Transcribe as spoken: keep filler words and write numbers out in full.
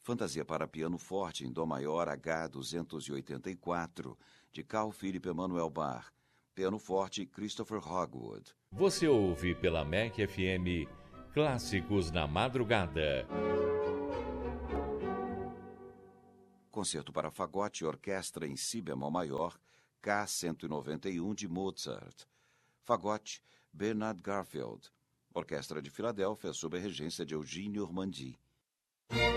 Fantasia para piano forte em Dó maior H duzentos e oitenta e quatro, de Carl Philipp Emanuel Bach. Piano forte Christopher Hogwood. Você ouve pela M E C F M Clássicos na Madrugada. Concerto para fagote e orquestra em Si bemol maior, K cento e noventa e um de Mozart. Fagote, Bernard Garfield. Orquestra de Filadélfia sob a regência de Eugênio Ormandy.